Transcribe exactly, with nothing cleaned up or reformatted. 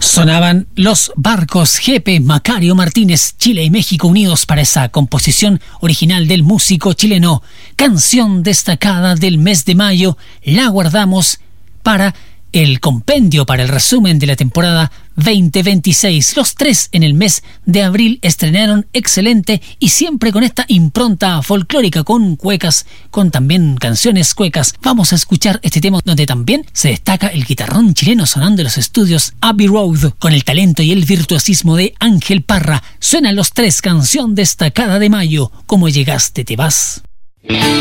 Sonaban Los Barcos, Jepe, Macario Martínez, Chile y México unidos para esa composición original del músico chileno. Canción destacada del mes de mayo, la guardamos para el compendio, para el resumen de la temporada veinte veintiséis. Los tres en el mes de abril estrenaron excelente y siempre con esta impronta folclórica, con cuecas, con también canciones cuecas. Vamos a escuchar este tema donde también se destaca el guitarrón chileno sonando en los estudios Abbey Road, con el talento y el virtuosismo de Ángel Parra. Suenan Los Tres, canción destacada de mayo. Como llegaste te vas.